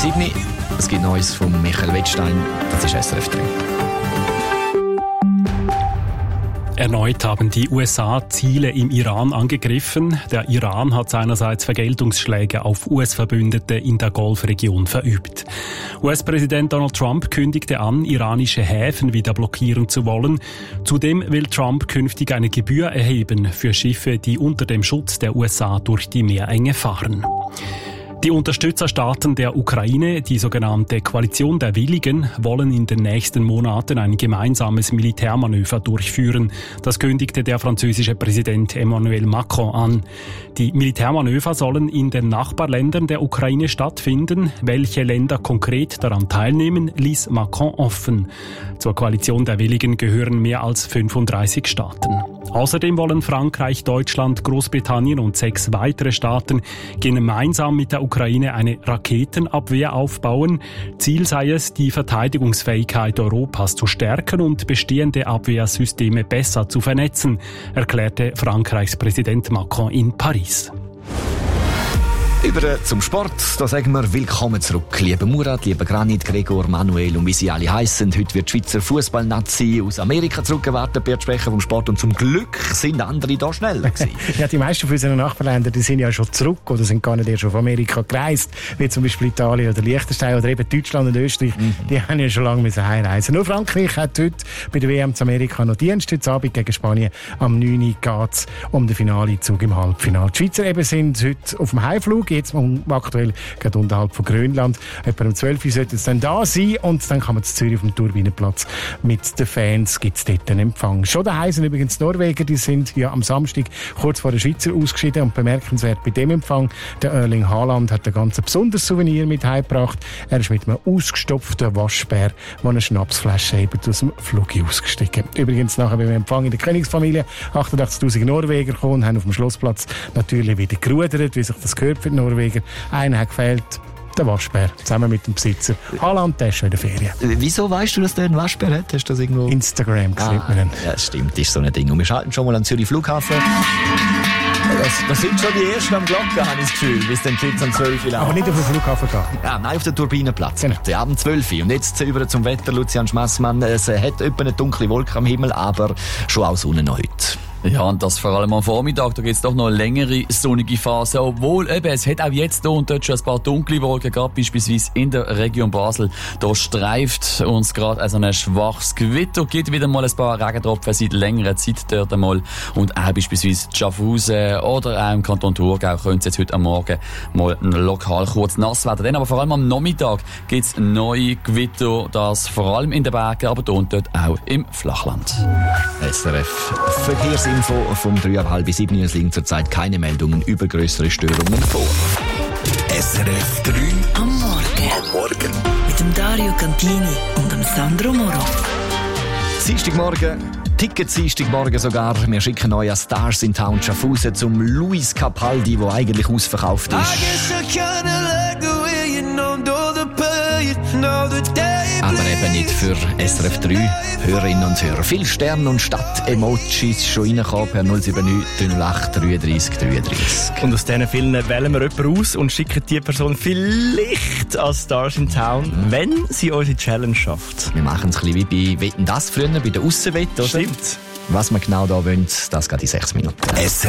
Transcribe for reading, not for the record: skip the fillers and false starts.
7 Uhr. Es gibt Neues von Michael Wettstein. Das ist SRF 3. Erneut haben die USA Ziele im Iran angegriffen. Der Iran hat seinerseits Vergeltungsschläge auf US-Verbündete in der Golfregion verübt. US-Präsident Donald Trump kündigte an, iranische Häfen wieder blockieren zu wollen. Zudem will Trump künftig eine Gebühr erheben für Schiffe, die unter dem Schutz der USA durch die Meerenge fahren. Die Unterstützerstaaten der Ukraine, die sogenannte Koalition der Willigen, wollen in den nächsten Monaten ein gemeinsames Militärmanöver durchführen. Das kündigte der französische Präsident Emmanuel Macron an. Die Militärmanöver sollen in den Nachbarländern der Ukraine stattfinden. Welche Länder konkret daran teilnehmen, ließ Macron offen. Zur Koalition der Willigen gehören mehr als 35 Staaten. Außerdem wollen Frankreich, Deutschland, Großbritannien und 6 weitere Staaten gemeinsam mit der Ukraine eine Raketenabwehr aufbauen. Ziel sei es, die Verteidigungsfähigkeit Europas zu stärken und bestehende Abwehrsysteme besser zu vernetzen, erklärte Frankreichs Präsident Macron in Paris. Über zum Sport, da sagen wir willkommen zurück. Lieber Murat, lieber Granit, Gregor, Manuel und wie sie alle heissen. Heute wird die Schweizer Fußball-Nazi aus Amerika zurückgewartet, Bert Sprecher vom Sport. Und zum Glück sind andere da schneller gewesen. Ja, die meisten von unseren Nachbarländer, die sind ja schon zurück oder sind gar nicht erst auf Amerika gereist. Wie zum Beispiel Italien oder Liechtenstein oder eben Deutschland und Österreich. Die haben ja schon lange heimreisen. Nur Frankreich hat heute bei der WM zu Amerika noch Dienst. Heute Abend gegen Spanien am 9 Uhr geht es um den Finalezug im Halbfinale. Die Schweizer eben sind heute auf dem Heimflug. Jetzt aktuell gerade unterhalb von Grönland. Etwa um 12 Uhr sollte es dann da sein und dann kann man zu Zürich auf dem Turbinenplatz mit den Fans gibt es dort einen Empfang. Schon daheim sind übrigens die Norweger, die sind ja am Samstag kurz vor der Schweizer ausgeschieden und bemerkenswert bei dem Empfang, der Erling Haaland hat ein ganz besonderes Souvenir mit heimgebracht. Er ist mit einem ausgestopften Waschbär, der eine Schnapsflasche eben aus dem Flug ausgestiegen. Übrigens nachher beim Empfang in der Königsfamilie 88'000 Norweger gekommen und haben auf dem Schlossplatz natürlich wieder gerudert, wie sich das gehört für die Norweger. Einer hat gefehlt, der Waschbär, zusammen mit dem Besitzer. Haaland, der ist schon in der Ferien. Wieso weißt du, dass der einen Waschbär hat? Hast du das irgendwo? Instagram gesehen. Ja, stimmt, das ist so ein Ding. Und wir schalten schon mal an Zürich Flughafen. Das sind schon die Ersten am Glocken, habe ich das Gefühl, bis dann die um 12 Uhr. Aber nicht auf den Flughafen gehen. Ja, nein, auf den Turbinenplatz. Genau. Der Abend 12 Uhr. Und jetzt über zum Wetter, Lucian Schmassmann. Es hat etwa eine dunkle Wolke am Himmel, aber schon auch Sonne noch heute. Ja, und das vor allem am Vormittag, da gibt's doch noch eine längere sonnige Phase, obwohl eben, es hat auch jetzt hier und dort schon ein paar dunkle Wolken, gerade beispielsweise in der Region Basel. Da streift uns gerade also ein schwaches Gewitter, gibt wieder mal ein paar Regentropfen seit längerer Zeit dort einmal und auch beispielsweise Schaffhausen oder auch im Kanton Thurgau könnte es jetzt heute am Morgen mal lokal kurz nass werden. Dann aber vor allem am Nachmittag gibt's neue Gewitter, das vor allem in den Bergen, aber hier und dort auch im Flachland. SRF Verkehrsinfo vom 6:30 Uhr. Es liegen zurzeit keine Meldungen über größere Störungen vor. SRF 3 am Morgen. Mit dem Dario Cantini und dem Sandro Moro. Dienstagmorgen, Ticket-Dienstagmorgen sogar. Wir schicken euch an Stars in Town Schaffhausen zum Luis Capaldi, der eigentlich ausverkauft ist. Aber eben nicht für SRF 3 Hörerinnen und Hörer. Viele Sterne und Stadt-Emojis schon reingekommen per 079 08 33 33. Und aus diesen vielen wählen wir jemanden aus und schicken die Person vielleicht als Stars in Town, wenn sie unsere Challenge schafft. Wir machen es ein bisschen wie bei «Wetten das» früher, bei der Aussenwette, oder? Stimmt. Was wir genau da wollen, das geht in 6 Minuten.